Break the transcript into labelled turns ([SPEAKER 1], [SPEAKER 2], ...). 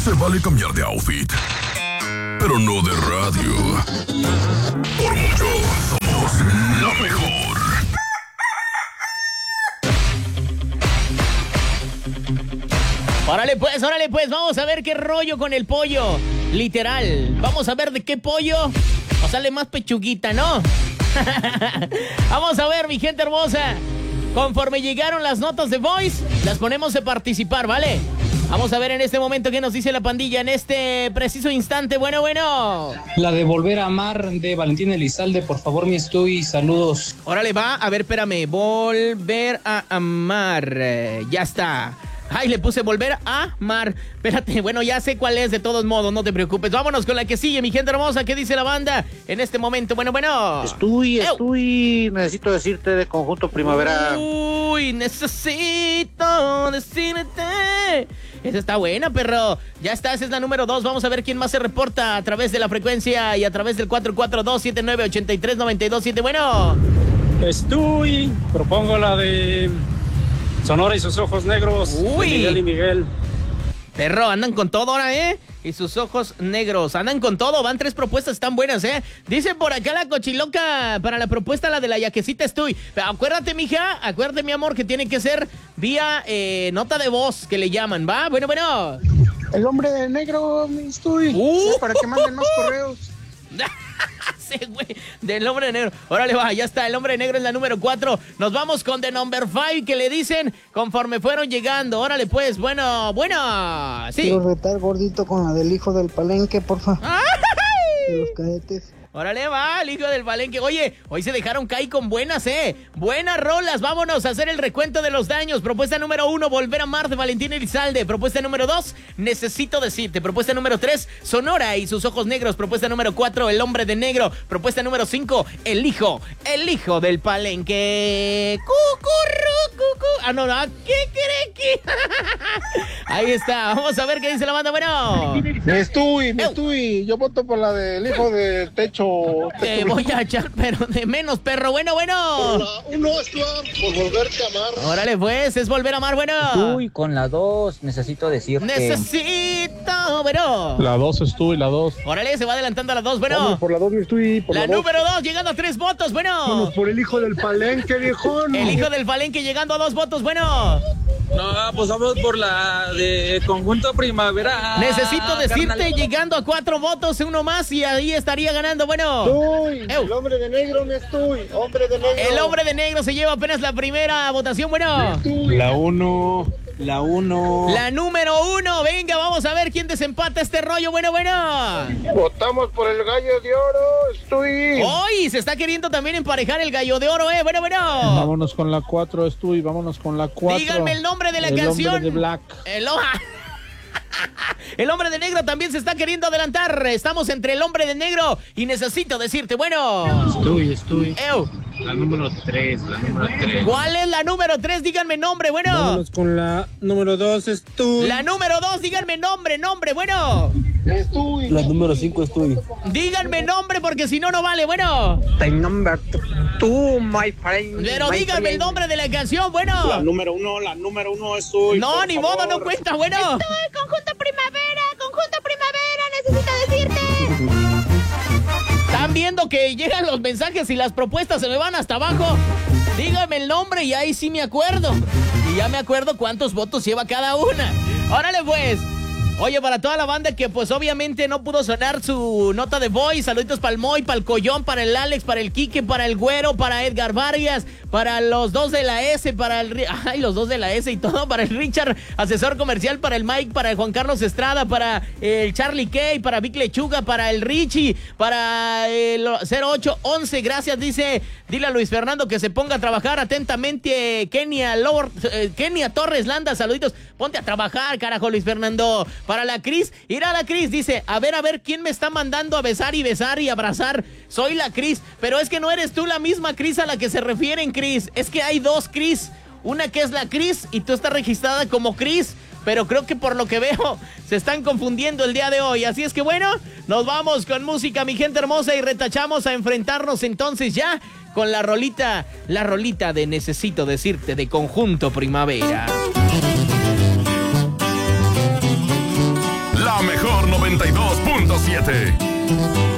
[SPEAKER 1] Se vale cambiar de outfit, pero no de radio. Por mucho, somos la mejor.
[SPEAKER 2] Órale pues, vamos a ver qué rollo con el pollo. Literal, vamos a ver de qué pollo nos sale más pechuguita, ¿no? Vamos a ver, mi gente hermosa. Conforme llegaron las notas de Voice, las ponemos a participar, ¿vale? Vamos a ver en este momento qué nos dice la pandilla en este preciso instante. Bueno.
[SPEAKER 3] La de Volver a Amar de Valentín Elizalde, por favor, mi Estuy, saludos.
[SPEAKER 2] Órale, va, a ver, espérame. Volver a amar. Ya está. Ay, le puse volver a amar. Espérate, bueno, ya sé cuál es de todos modos, no te preocupes. Vámonos con la que sigue, mi gente hermosa. ¿Qué dice la banda en este momento? Bueno.
[SPEAKER 4] Estuy, necesito decirte de Conjunto Primavera.
[SPEAKER 2] Uy, necesito decirte. Esa está buena, perro. Ya está, esa es la número 2. Vamos a ver quién más se reporta a través de la frecuencia y a través del 442-7983-927. Bueno.
[SPEAKER 5] Estuy, propongo la de Sonora y sus ojos negros.
[SPEAKER 2] Uy.
[SPEAKER 5] Miguel y Miguel.
[SPEAKER 2] Perro, andan con todo ahora, ¿eh? Y sus ojos negros, andan con todo. Van 3 propuestas tan buenas, ¿eh? Dice por acá la cochiloca para la propuesta, la de la yaquecita Estuy. Pero acuérdate, mija, acuérdate, mi amor, que tiene que ser vía nota de voz, que le llaman, ¿va? Bueno.
[SPEAKER 6] El hombre de negro, Estuy. Para que manden más correos.
[SPEAKER 2] Sí, güey, del hombre de negro. Órale, va, ya está, el hombre de negro es la número 4. Nos vamos con The Number 5, que le dicen conforme fueron llegando. Órale, pues, bueno, sí.
[SPEAKER 6] Quiero retar, gordito, con la del hijo del palenque, porfa. De los cadetes.
[SPEAKER 2] Órale, va, el hijo del palenque. Oye, hoy se dejaron caer con buenas, buenas rolas. Vámonos a hacer el recuento de los daños. Propuesta número 1, Volver a Amar de Valentín Elizalde. Propuesta número 2, Necesito decirte. Propuesta número 3, Sonora y sus ojos negros. Propuesta número 4, El hombre de negro. Propuesta número 5, El hijo del palenque. Cucú. No, ¿qué cree que? Ahí está, vamos a ver qué dice la banda. Bueno.
[SPEAKER 6] Me estuy. Yo voto por la del hijo del techo.
[SPEAKER 2] Te voy a echar, pero de menos, perro. Bueno.
[SPEAKER 6] Por la 1, por Volverte a Amar.
[SPEAKER 2] Órale, pues, es Volver a Amar, bueno.
[SPEAKER 7] Uy, con la 2, necesito decirte.
[SPEAKER 2] Bueno.
[SPEAKER 5] La 2, Estuy, la 2.
[SPEAKER 2] Órale, se va adelantando a la 2, bueno.
[SPEAKER 6] Vamos por la 2, mi Estuy.
[SPEAKER 2] La número 2, llegando a 3 votos, bueno.
[SPEAKER 6] Vamos por el hijo del palenque, viejón.
[SPEAKER 2] El hijo del palenque llegando a 2 votos, bueno.
[SPEAKER 8] No, pues vamos por la de Conjunto Primavera.
[SPEAKER 2] Necesito decirte,
[SPEAKER 8] carnal.
[SPEAKER 2] Llegando a 4 votos, uno más y ahí estaría ganando, bueno.
[SPEAKER 6] El hombre de negro, me estuy. Hombre de negro.
[SPEAKER 2] El hombre de negro se lleva apenas la primera votación, bueno.
[SPEAKER 5] La 1.
[SPEAKER 2] La número 1, venga, vamos a ver quién desempata este rollo, bueno.
[SPEAKER 6] Votamos por el gallo de oro, Estuy.
[SPEAKER 2] Hoy se está queriendo también emparejar el gallo de oro, bueno.
[SPEAKER 5] Vámonos con la 4, Estuy, vámonos con la 4.
[SPEAKER 2] Díganme el nombre de la canción.
[SPEAKER 5] El hombre de Black.
[SPEAKER 2] El hombre de negro también se está queriendo adelantar. Estamos entre el hombre de negro y Necesito decirte, bueno.
[SPEAKER 5] Estuy. La número 3.
[SPEAKER 2] ¿Cuál es la número 3? Díganme nombre, bueno.
[SPEAKER 5] Vámonos con la número 2, Estuy.
[SPEAKER 2] La número 2, díganme nombre, bueno.
[SPEAKER 6] Estuy.
[SPEAKER 7] La número 5, Estuy.
[SPEAKER 2] Díganme nombre porque si no, no vale, bueno.
[SPEAKER 7] The number 2, my friend.
[SPEAKER 2] Pero díganme el nombre de la canción, bueno.
[SPEAKER 5] La número 1, Estuy.
[SPEAKER 2] No, ni modo, no cuenta, bueno.
[SPEAKER 9] Conjunto Primavera, necesito decirte.
[SPEAKER 2] Están viendo que llegan los mensajes y las propuestas se me van hasta abajo. Dígame el nombre y ahí sí me acuerdo. Y ya me acuerdo cuántos votos lleva cada una. Órale, pues. Oye, para toda la banda que pues obviamente no pudo sonar su nota de voz, saluditos para el Moy, para el Collón, para el Alex, para el Quique, para el Güero, para Edgar Vargas, para los 2 de la S, para el... Ay, los 2 de la S y todo, para el Richard, asesor comercial, para el Mike, para el Juan Carlos Estrada, para el Charlie Kay, para Vic Lechuga, para el Richie, para el 0811, gracias, dile a Luis Fernando que se ponga a trabajar atentamente, Kenia Torres Landa, saluditos, ponte a trabajar, carajo, Luis Fernando. Para la Cris, ir a la Cris, dice, a ver, ¿quién me está mandando a besar y abrazar? Soy la Cris, pero es que no eres tú la misma Cris a la que se refieren, Cris, es que hay 2 Cris, una que es la Cris y tú estás registrada como Cris, pero creo que por lo que veo se están confundiendo el día de hoy, así es que bueno, nos vamos con música, mi gente hermosa, y retachamos a enfrentarnos entonces ya con la rolita de Necesito decirte de Conjunto Primavera.
[SPEAKER 1] La mejor 92.7.